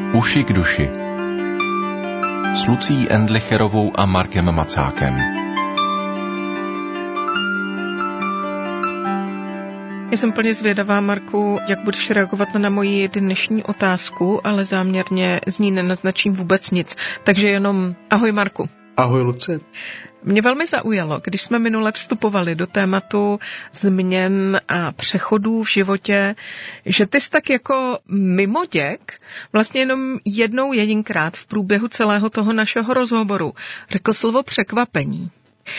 Uši k duši s Lucí Endlicherovou a Markem Macákem. Já jsem plně zvědavá, Marku, jak budeš reagovat na moji dnešní otázku, ale záměrně z ní nenaznačím vůbec nic. Takže jenom ahoj, Marku. Ahoj, Luci. Mě velmi zaujalo, když jsme minule vstupovali do tématu změn a přechodů v životě, že ty jsi tak jako mimoděk vlastně jenom jedinkrát v průběhu celého toho našeho rozhovoru řekl slovo překvapení.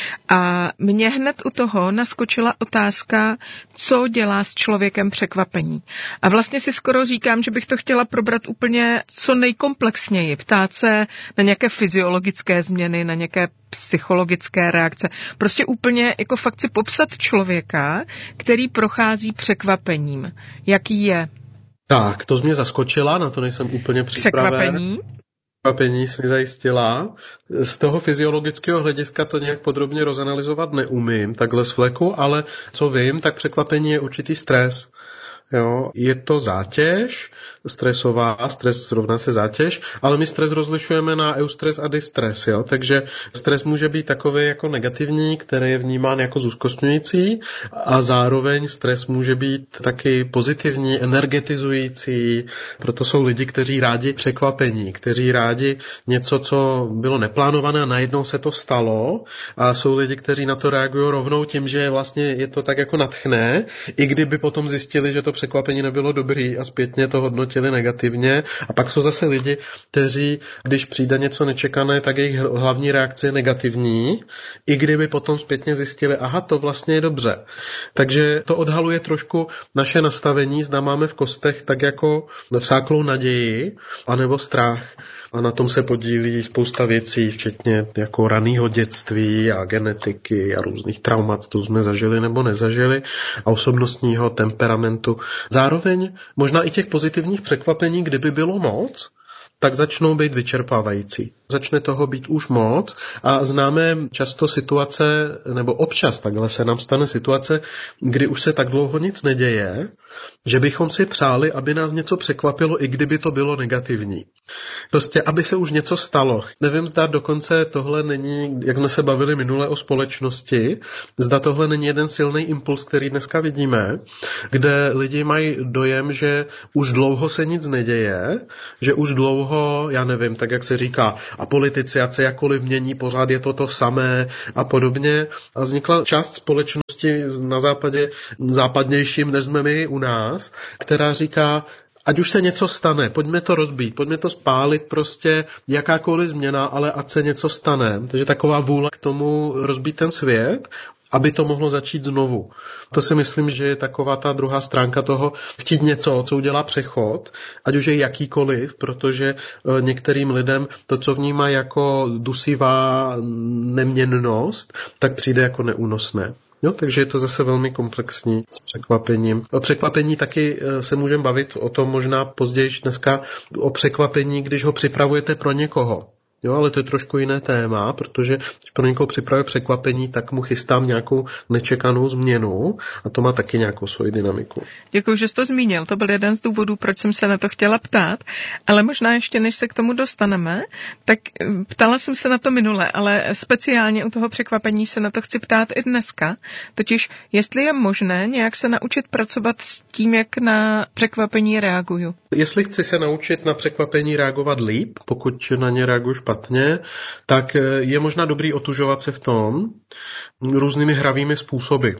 A mě hned u toho naskočila otázka, co dělá s člověkem překvapení. A vlastně si skoro říkám, že bych to chtěla probrat úplně co nejkomplexněji. Ptát se na nějaké fyziologické změny, na nějaké psychologické reakce. Prostě úplně jako fakt si popsat člověka, který prochází překvapením. Jaký je? Tak, to jsi mě zaskočila, na to nejsem úplně připraven. Překvapení si zajistila. Z toho fyziologického hlediska to nějak podrobně rozanalyzovat neumím, takhle z fleku, ale co vím, tak překvapení je určitý stres. Jo, je to zátěž, stresová, stres rovná se zátěž, ale my stres rozlišujeme na eustres a distres, jo, takže stres může být takový jako negativní, který je vnímán jako zúzkostňující a zároveň stres může být taky pozitivní, energetizující, proto jsou lidi, kteří rádi překvapení, kteří rádi něco, co bylo neplánované a najednou se to stalo a jsou lidi, kteří na to reagují rovnou tím, že vlastně je to tak jako nadchne, i kdyby potom zjistili, že to překvapení nebylo dobrý a zpětně to hodnotili negativně. A pak jsou zase lidi, kteří, když přijde něco nečekané, tak jejich hlavní reakce je negativní, i kdyby potom zpětně zjistili, aha, to vlastně je dobře. Takže to odhaluje trošku naše nastavení, zda máme v kostech tak jako vsáklou naději, anebo strach. A na tom se podílí spousta věcí, včetně jako raného dětství a genetiky a různých traumat, to jsme zažili nebo nezažili, a osobnostního temperamentu. Zároveň možná i těch pozitivních překvapení, kdyby bylo moc, tak začnou být vyčerpávající. Začne toho být už moc a známe často situace, nebo občas takhle se nám stane situace, kdy už se tak dlouho nic neděje, že bychom si přáli, aby nás něco překvapilo, i kdyby to bylo negativní. Prostě, aby se už něco stalo. Nevím, zda dokonce tohle není, jak jsme se bavili minule o společnosti, zda tohle není jeden silný impuls, který dneska vidíme, kde lidi mají dojem, že už dlouho se nic neděje, že už dlouho, já nevím, tak jak se říká, a politici, ať se jakkoliv mění, pořád je to samé a podobně. A vznikla část společnosti na západě, západnějším, než jsme my u nás, která říká, ať už se něco stane, pojďme to rozbít, pojďme to spálit, prostě jakákoliv změna, ale ať se něco stane. Takže taková vůle k tomu rozbít ten svět, aby to mohlo začít znovu. To si myslím, že je taková ta druhá stránka toho chtít něco, co udělá přechod, ať už je jakýkoliv, protože některým lidem to, co vnímá jako dusivá neměnnost, tak přijde jako neúnosné. Jo, takže je to zase velmi komplexní s překvapením. O překvapení taky se můžeme bavit o tom možná později dneska, o překvapení, když ho připravujete pro někoho. Jo, ale to je trošku jiné téma, protože když pro někoho připravuje překvapení, tak mu chystám nějakou nečekanou změnu a to má taky nějakou svoji dynamiku. Děkuji, že jsi to zmínil. To byl jeden z důvodů, proč jsem se na to chtěla ptát, ale možná ještě než se k tomu dostaneme, tak ptala jsem se na to minule, ale speciálně u toho překvapení se na to chci ptát i dneska. Totiž, jestli je možné nějak se naučit pracovat s tím, jak na překvapení reaguju. Jestli chci se naučit na překvapení reagovat líp, pokud na ně reaguju špatně, tak je možná dobrý otužovat se v tom různými hravými způsoby.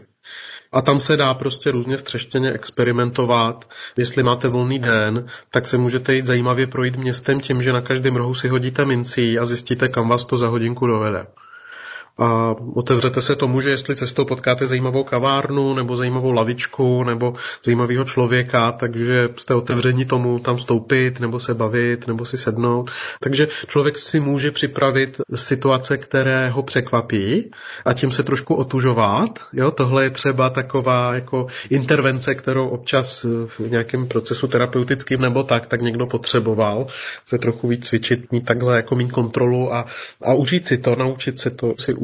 A tam se dá prostě různě střeštěně experimentovat. Jestli máte volný den, tak se můžete jít zajímavě projít městem tím, že na každém rohu si hodíte mincí a zjistíte, kam vás to za hodinku dovede. A otevřete se tomu, že jestli cestou potkáte zajímavou kavárnu nebo zajímavou lavičku nebo zajímavého člověka, takže jste otevření tomu tam vstoupit nebo se bavit nebo si sednout. Takže člověk si může připravit situace, které ho překvapí a tím se trošku otužovat. Jo, tohle je třeba taková jako intervence, kterou občas v nějakém procesu terapeutickým nebo tak někdo potřeboval se trochu víc cvičit, mít takhle jako mít kontrolu a užít si to, naučit se to si užít.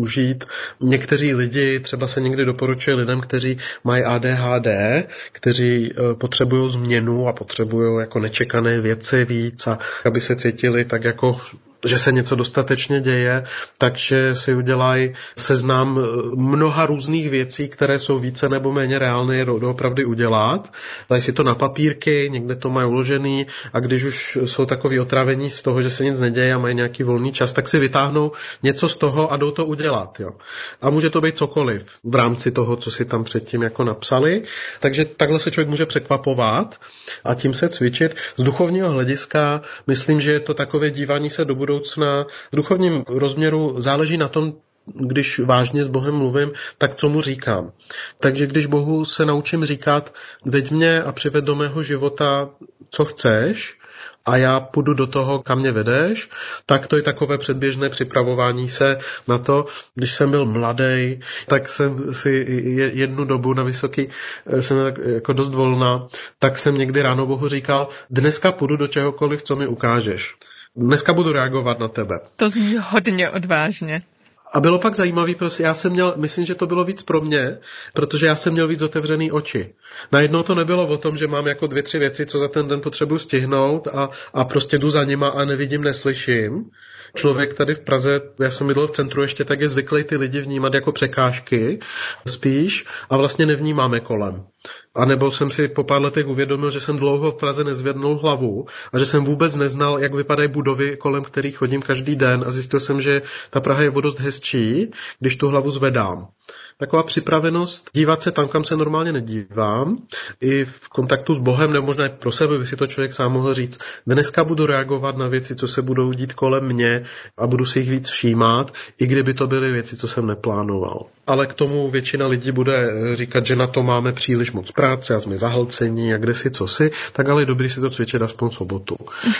užít. Někteří lidi, třeba se někdy doporučuje lidem, kteří mají ADHD, kteří potřebují změnu a potřebují jako nečekané věci víc a aby se cítili tak jako že se něco dostatečně děje, takže si udělají seznam mnoha různých věcí, které jsou více nebo méně reálné doopravdy udělat. Dají si to na papírky, někde to mají uložený a když už jsou takový otravení z toho, že se nic neděje a mají nějaký volný čas, tak si vytáhnou něco z toho a jdou to udělat. Jo. A může to být cokoliv v rámci toho, co si tam předtím jako napsali. Takže takhle se člověk může překvapovat a tím se cvičit. Z duchovního hlediska myslím, že je to takové dívání se do budoucna. V duchovním rozměru záleží na tom, když vážně s Bohem mluvím, tak co mu říkám. Takže když Bohu se naučím říkat, veď mě a přived do mého života, co chceš, a já půjdu do toho, kam mě vedeš, tak to je takové předběžné připravování se na to. Když jsem byl mladý, tak jsem si jednu dobu na vysoký, jsem tak jako dost volná, tak jsem někdy ráno Bohu říkal, dneska půjdu do čehokoliv, co mi ukážeš. Dneska budu reagovat na tebe. To zní hodně odvážně. A bylo pak zajímavý, prostě já jsem měl, myslím, že to bylo víc pro mě, protože já jsem měl víc otevřený oči. Najednou to nebylo o tom, že mám jako 2-3 věci, co za ten den potřebuji stihnout a prostě jdu za nima a nevidím, neslyším. Člověk tady v Praze, já jsem bydlel v centru ještě, tak je zvyklý ty lidi vnímat jako překážky spíš a vlastně nevnímáme kolem. A nebo jsem si po pár letech uvědomil, že jsem dlouho v Praze nezvednul hlavu a že jsem vůbec neznal, jak vypadají budovy, kolem kterých chodím každý den a zjistil jsem, že ta Praha je o dost hezčí, když tu hlavu zvedám. Taková připravenost dívat se tam, kam se normálně nedívám, i v kontaktu s Bohem, nebo možná pro sebe by si to člověk sám mohl říct, dneska budu reagovat na věci, co se budou dít kolem mě a budu si jich víc všímat, i kdyby to byly věci, co jsem neplánoval. Ale k tomu většina lidí bude říkat, že na to máme příliš moc práce a jsme zahlcení a kde si co si, tak ale je dobrý si to cvičit aspoň sobotu.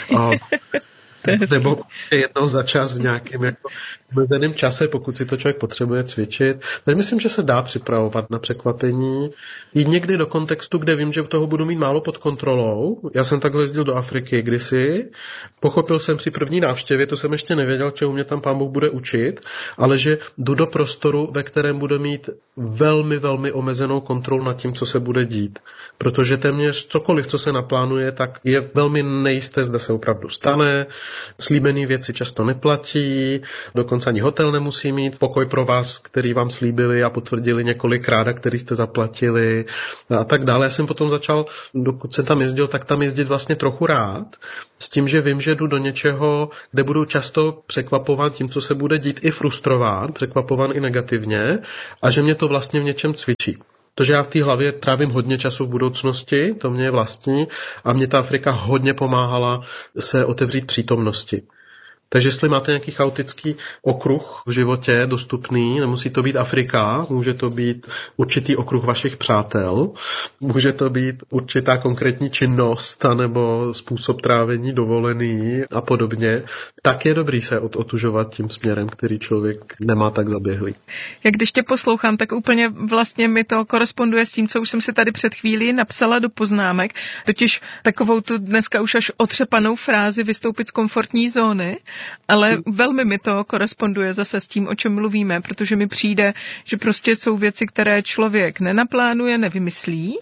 Nebo jednou za čas v nějakém jako omezeném čase, pokud si to člověk potřebuje cvičit. Takže myslím, že se dá připravovat na překvapení. Jít někdy do kontextu, kde vím, že toho budu mít málo pod kontrolou. Já jsem takhle jezdil do Afriky kdysi. Pochopil jsem při první návštěvě, to jsem ještě nevěděl, čemu mě tam Pán Bůh bude učit, ale že jdu do prostoru, ve kterém budu mít velmi, velmi omezenou kontrolu nad tím, co se bude dít. Protože téměř cokoliv, co se naplánuje, tak je velmi nejisté, zda se opravdu stane. Slíbené věci často neplatí, dokonce ani hotel nemusí mít pokoj pro vás, který vám slíbili a potvrdili několikrát, a který jste zaplatili a tak dále. Já jsem potom začal, dokud jsem tam jezdil, tak tam jezdit vlastně trochu rád, s tím, že vím, že jdu do něčeho, kde budu často překvapován tím, co se bude dít, i frustrován, překvapován i negativně a že mě to vlastně v něčem cvičí. Protože já v té hlavě trávím hodně času v budoucnosti, to mě je vlastní, a mě ta Afrika hodně pomáhala se otevřít přítomnosti. Takže jestli máte nějaký chaotický okruh v životě dostupný, nemusí to být Afrika, může to být určitý okruh vašich přátel, může to být určitá konkrétní činnost nebo způsob trávení dovolený a podobně, tak je dobrý se otužovat tím směrem, který člověk nemá tak zaběhlý. Jak když tě poslouchám, tak úplně vlastně mi to koresponduje s tím, co už jsem si tady před chvílí napsala do poznámek, totiž takovou tu dneska už až otřepanou frázi vystoupit z komfortní zóny. Ale velmi mi to koresponduje zase s tím, o čem mluvíme, protože mi přijde, že prostě jsou věci, které člověk nenaplánuje, nevymyslí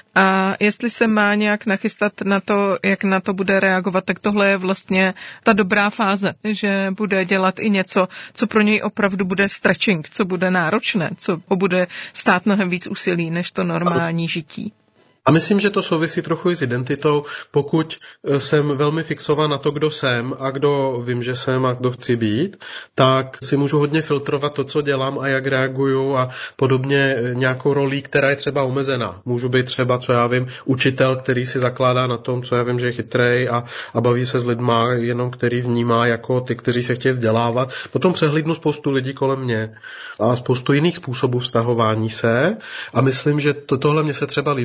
a jestli se má nějak nachystat na to, jak na to bude reagovat, tak tohle je vlastně ta dobrá fáze, že bude dělat i něco, co pro něj opravdu bude stretching, co bude náročné, co bude stát mnohem víc úsilí než to normální žití. A myslím, že to souvisí trochu i s identitou. Pokud jsem velmi fixován na to, kdo jsem a kdo vím, že jsem a kdo chci být, tak si můžu hodně filtrovat to, co dělám a jak reaguju a podobně nějakou rolí, která je třeba omezená. Můžu být třeba, co já vím, učitel, který si zakládá na tom, co já vím, že je chytrej a baví se s lidma, jenom který vnímá jako ty, kteří se chtějí vzdělávat. Potom přehlídnu spoustu lidí kolem mě a spoustu jiných způsobů vztahování se a myslím, že tohle mě se třeba líbí na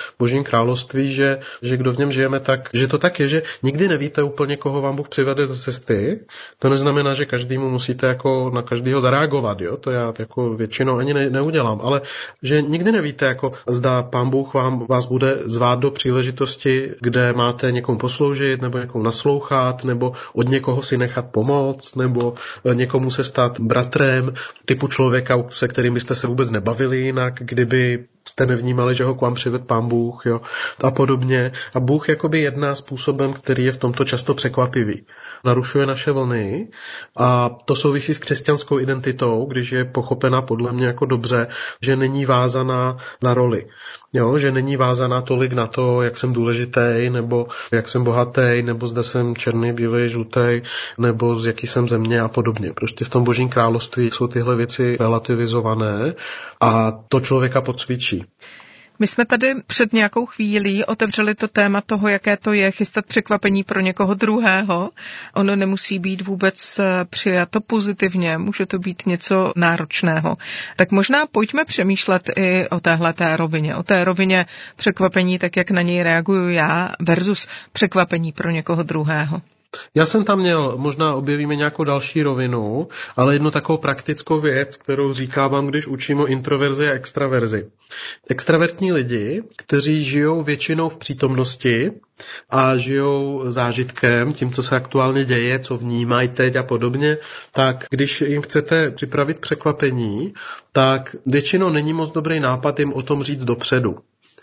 Božím království, že kdo v něm žijeme, tak, že to tak je, že nikdy nevíte úplně, koho vám Bůh přivede do cesty. To neznamená, že každému musíte jako na každého zareagovat, jo? To já jako většinou ani neudělám, ale že nikdy nevíte, jako zda Pán Bůh vás bude zvát do příležitosti, kde máte někomu posloužit, nebo někomu naslouchat, nebo od někoho si nechat pomoct, nebo někomu se stát bratrem, typu člověka, se kterým byste se vůbec nebavili jinak, kdyby jste nevnímali, že ho k vám přived Pán Bůh, jo, a podobně. A Bůh jakoby jedná způsobem, který je v tomto často překvapivý. Narušuje naše vlny a to souvisí s křesťanskou identitou, když je pochopena podle mě jako dobře, že není vázaná na roli. Jo, že není vázaná tolik na to, jak jsem důležitý, nebo jak jsem bohatý, nebo zda jsem černý, bílý, žlutý, nebo z jaký jsem země a podobně. Prostě v tom Božím království jsou tyhle věci relativizované a to člověka podcvičí. My jsme tady před nějakou chvílí otevřeli to téma toho, jaké to je chystat překvapení pro někoho druhého. Ono nemusí být vůbec přijato pozitivně, může to být něco náročného. Tak možná pojďme přemýšlet i o téhleté rovině. O té rovině překvapení, tak jak na něj reaguju já, versus překvapení pro někoho druhého. Já jsem tam měl, možná objevíme nějakou další rovinu, ale jednu takovou praktickou věc, kterou říkávám, když učím o introverzi a extraverzi. Extravertní lidi, kteří žijou většinou v přítomnosti a žijou zážitkem, tím, co se aktuálně děje, co vnímají teď a podobně, tak když jim chcete připravit překvapení, tak většinou není moc dobrý nápad jim o tom říct dopředu.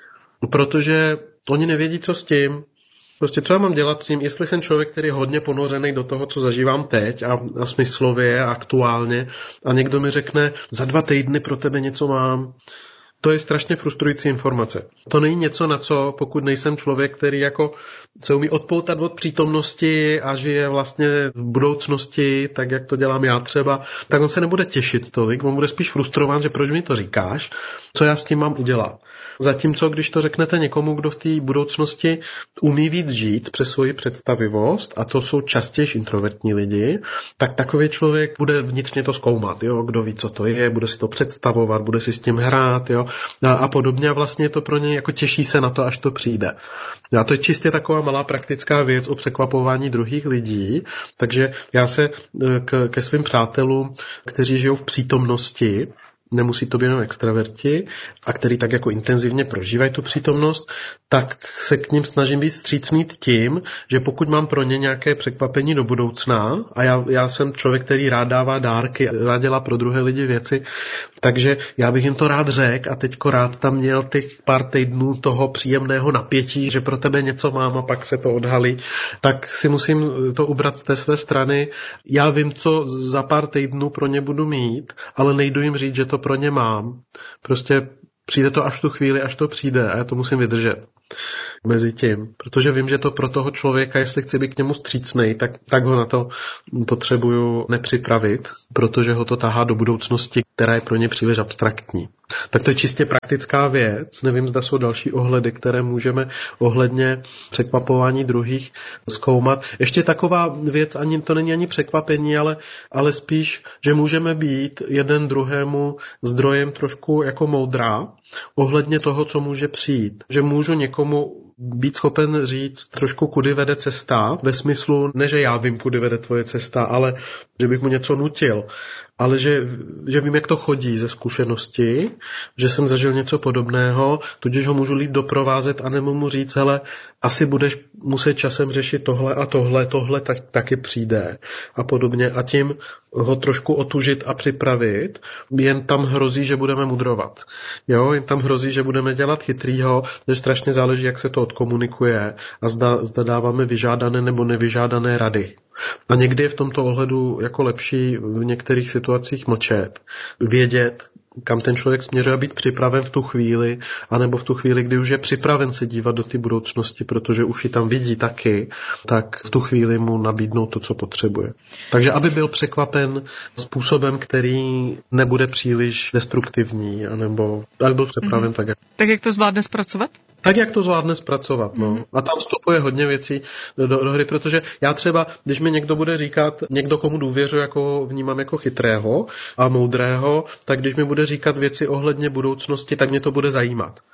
Protože oni nevědí, co s tím. Prostě co já mám dělat s tím, jestli jsem člověk, který je hodně ponořený do toho, co zažívám teď a smyslově a aktuálně a někdo mi řekne, za 2 týdny pro tebe něco mám. To je strašně frustrující informace. To není něco, na co, pokud nejsem člověk, který jako se umí odpoutat od přítomnosti a žije vlastně v budoucnosti, tak jak to dělám já třeba, tak on se nebude těšit tolik, on bude spíš frustrován, že proč mi to říkáš, co já s tím mám udělat. Zatímco, když to řeknete někomu, kdo v té budoucnosti umí víc žít přes svoji představivost, a to jsou častěji introvertní lidi, tak takový člověk bude vnitřně to zkoumat, jo? Kdo ví, co to je, bude si to představovat, bude si s tím hrát, jo? A podobně, a vlastně je to pro něj jako těší se na to, až to přijde. A to je čistě taková malá praktická věc o překvapování druhých lidí, takže já se ke svým přátelům, kteří žijou v přítomnosti, nemusí to být jenom extraverti, a který tak jako intenzivně prožívají tu přítomnost, tak se k ním snažím být vstřícný tím, že pokud mám pro ně nějaké překvapení do budoucna, a já jsem člověk, který rád dává dárky, rád dělá pro druhé lidi věci, takže já bych jim to rád řekl a teďko rád tam měl těch pár týdnů toho příjemného napětí, že pro tebe něco mám a pak se to odhalí, tak si musím to ubrat z té své strany. Já vím, co za pár týdnů pro ně budu mít, ale nejdu jim říct, že to pro ně mám. Prostě přijde to až tu chvíli, až to přijde a já to musím vydržet mezi tím. Protože vím, že to pro toho člověka, jestli chci být k němu vstřícnej, tak ho na to potřebuju nepřipravit, protože ho to tahá do budoucnosti, která je pro ně příliš abstraktní. Tak to je čistě praktická věc. Nevím, zda jsou další ohledy, které můžeme ohledně překvapování druhých zkoumat. Ještě taková věc, to není ani překvapení, ale spíš, že můžeme být jeden druhému zdrojem trošku jako moudra ohledně toho, co může přijít. Že můžu někomu být schopen říct trošku, kudy vede cesta, ve smyslu, ne, že já vím, kudy vede tvoje cesta, ale že bych mu něco nutil. Ale že vím, jak to chodí ze zkušenosti, že jsem zažil něco podobného, tudíž ho můžu líp doprovázet a nebo mu říct, hele, asi budeš muset časem řešit tohle a tohle taky přijde a podobně. A tím ho trošku otužit a připravit, jen tam hrozí, že budeme mudrovat. Jo, jen tam hrozí, že budeme dělat chytrýho, že strašně záleží, jak se to odkomunikuje a zda dáváme vyžádané nebo nevyžádané rady. A někdy je v tomto ohledu jako lepší v některých situacích mlčet, vědět, kam ten člověk směřuje a být připraven v tu chvíli, anebo v tu chvíli, kdy už je připraven se dívat do té budoucnosti, protože už ji tam vidí taky, tak v tu chvíli mu nabídnout to, co potřebuje. Takže aby byl překvapen způsobem, který nebude příliš destruktivní, anebo aby byl připraven tak, jak to zvládne zpracovat? Tak, jak to zvládne zpracovat, no. A tam vstupuje hodně věcí do hry, protože já třeba, když mi někdo bude říkat, někdo komu důvěřuji, jako vnímám jako chytrého a moudrého, tak když mi bude říkat věci ohledně budoucnosti, tak mě to bude zajímat.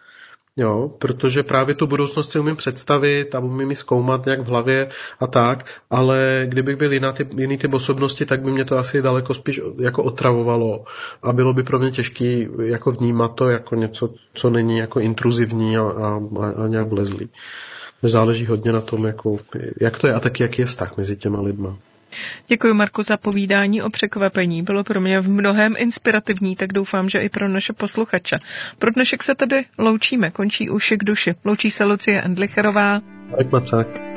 Jo, protože právě tu budoucnost si umím představit a umím ji zkoumat nějak v hlavě a tak, ale kdybych byl jiný typ osobnosti, tak by mě to asi daleko spíš jako otravovalo a bylo by pro mě těžké jako vnímat to jako něco, co není jako intruzivní a nějak vlezlý. Záleží hodně na tom, jako, jak to je a taky jaký je vztah mezi těma lidma. Děkuji, Marku, za povídání o překvapení. Bylo pro mě v mnohém inspirativní, tak doufám, že i pro naše posluchače. Pro dnešek se tedy loučíme, končí Uši k duši. Loučí se Lucie Endlicherová. Marek Macák.